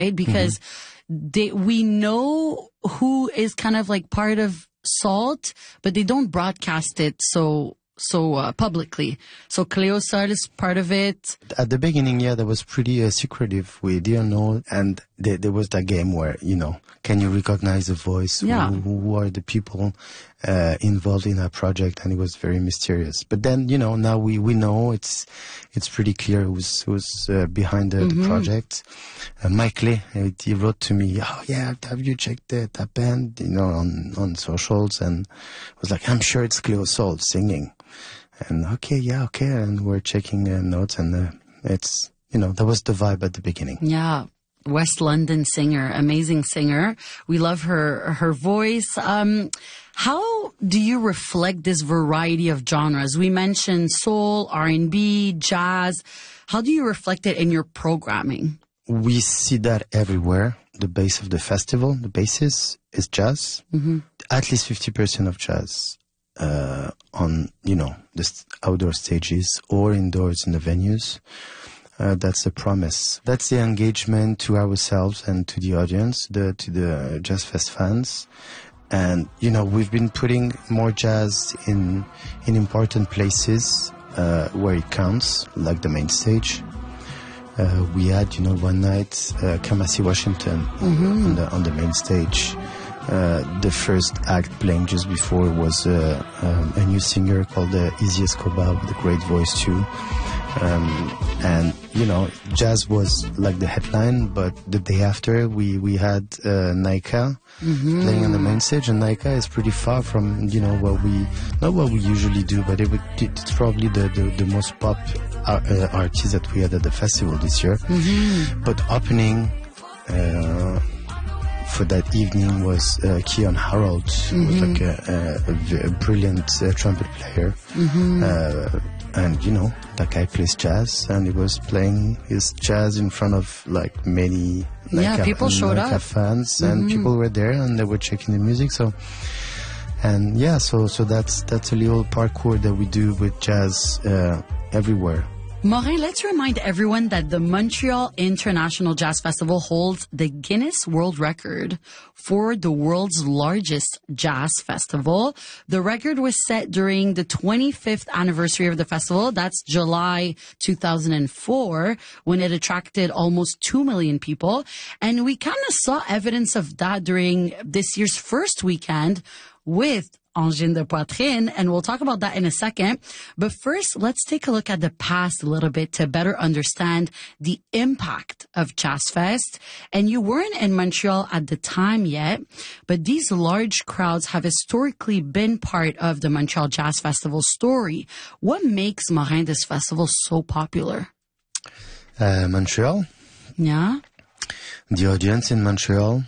right? Because we know who is kind of like part of SALT, but they don't broadcast it so publicly. So Cleo Sol is part of it. At the beginning, that was pretty secretive. We didn't know, and there was that game where, can you recognize the voice? Yeah. Who are the people involved in our project? And it was very mysterious. But then, now we know it's pretty clear who's behind the project. Mike Lee, he wrote to me, "Oh yeah, have you checked that band, on socials?" And I was like, "I'm sure it's Cleo Sol singing." And okay, and we're checking notes, and it's, that was the vibe at the beginning. Yeah. West London singer, amazing singer. We love her voice. How do you reflect this variety of genres? We mentioned soul, R&B, jazz. How do you reflect it in your programming? We see that everywhere. The base of the festival, the basis is jazz. At least 50% of jazz on, the outdoor stages or indoors in the venues. That's the promise. That's the engagement to ourselves and to the audience, to the Jazz Fest fans. And, we've been putting more jazz in important places where it counts, like the main stage. We had, one night, Kamasi Washington on the main stage. The first act playing just before was a new singer called Izzy Escobar with a great voice too. And, jazz was like the headline, but the day after we had Naika playing on the main stage, and Naika is pretty far from, not what we usually do, but it's probably the most pop artist that we had at the festival this year. But opening for that evening was Keon Harold, who was like a brilliant trumpet player. And, that guy plays jazz, and he was playing his jazz in front of, like, many people showed up. fans, and people were there, and they were checking the music, so that's a little parkour that we do with jazz everywhere. Morin, let's remind everyone that the Montreal International Jazz Festival holds the Guinness World Record for the world's largest jazz festival. The record was set during the 25th anniversary of the festival. That's July 2004, when it attracted almost 2 million people. And we kind of saw evidence of that during this year's first weekend with Angine de Poitrine, and we'll talk about that in a second. But first, let's take a look at the past a little bit to better understand the impact of Jazz Fest. And you weren't in Montreal at the time yet, but these large crowds have historically been part of the Montreal Jazz Festival story. What makes Morin this festival so popular? Montreal? Yeah. The audience in Montreal,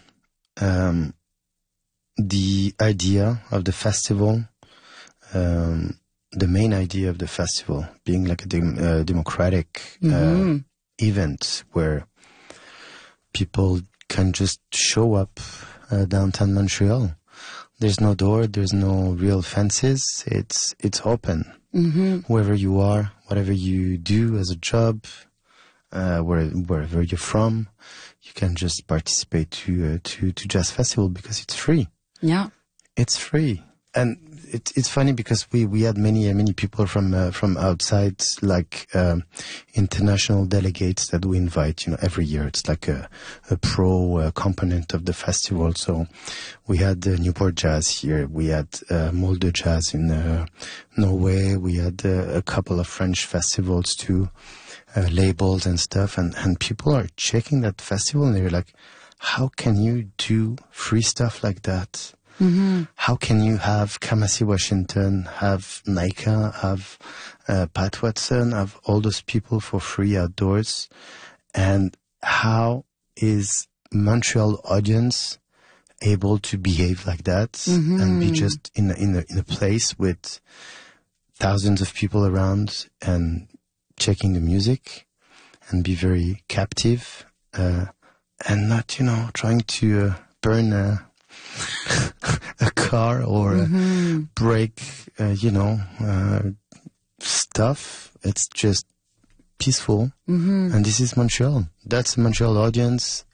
the idea of the festival, the main idea of the festival being like a democratic event where people can just show up downtown Montreal. There's no door, there's no real fences. It's open. Whoever you are, whatever you do as a job, wherever you're from, you can just participate to Jazz Festival because it's free. Yeah, it's free, and it's funny because we had many people from outside, like international delegates that we invite. Every year it's like a pro component of the festival. So we had Newport Jazz here, we had Molde Jazz in Norway, we had a couple of French festivals too, labels and stuff, and people are checking that festival and they're like, how can you do free stuff like that? How can you have Kamasi Washington, have Naika, have Pat Watson, have all those people for free outdoors? And how is Montreal audience able to behave like that and be just in a place with thousands of people around and checking the music and be very captive and not, trying to burn a car or break, stuff. It's just peaceful. And this is Montreal. That's the Montreal audience.